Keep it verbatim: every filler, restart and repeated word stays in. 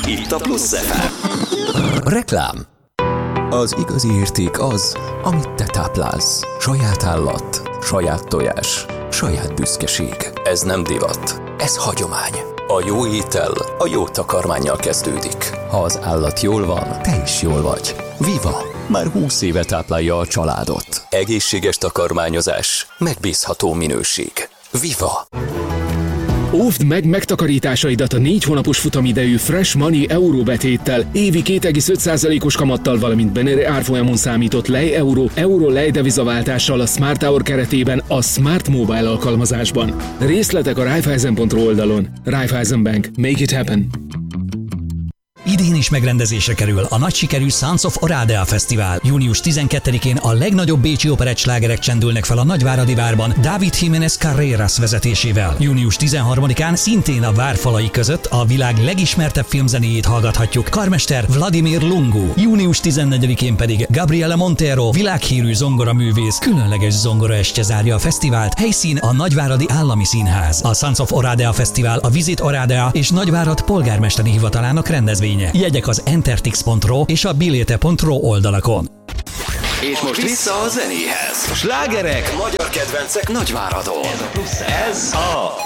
itt a Plusz ef em. Reklám. Az igazi érték az, amit te táplálsz. Saját állat, saját tojás, saját büszkeség. Ez nem divat, ez hagyomány. A jó étel a jó takarmánnyal kezdődik. Ha az állat jól van, te is jól vagy. Viva! Már húsz éve táplálja a családot. Egészséges takarmányozás, megbízható minőség. Viva! Óvd meg megtakarításaidat a négy hónapos futamidejű Fresh Money euróbetéttel, évi két egész öt százalékos kamattal, valamint Benere árfolyamon számított lej euró, euró lej devizaváltással a Smart Hour keretében a Smart Mobile alkalmazásban. Részletek a Raiffeisen pont ru oldalon. Raiffeisen Bank. Make it happen! Idén is megrendezésre kerül a nagy sikerű Sons of Oradea Fesztivál. június tizenkettedikén a legnagyobb bécsi operett slágerek csendülnek fel a Nagyváradi Várban David Jiménez Carreras vezetésével. június tizenharmadikán szintén a vár falai között a világ legismertebb filmzenéjét hallgathatjuk, karmester Vladimir Lungu. június tizennegyedikén pedig Gabriela Montero, világhírű zongoraművész, különleges zongoraestje zárja a fesztivált, helyszín a Nagyváradi Állami Színház. A Sons of Oradea Fesztivál a Visit Oradea és Nagyvárad polgármesteri hivatalának rendezvénye. Jegyek az entertix pont ru és a bilete pont ru oldalakon. És most vissza a zenéhez. Slágerek, magyar kedvencek Nagyváradon. Ez a